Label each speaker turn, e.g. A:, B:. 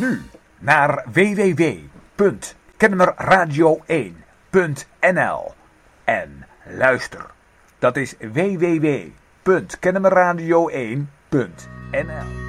A: nu naar www.kennemerradio1.nl en luister. Dat is www.kennemerradio1.nl.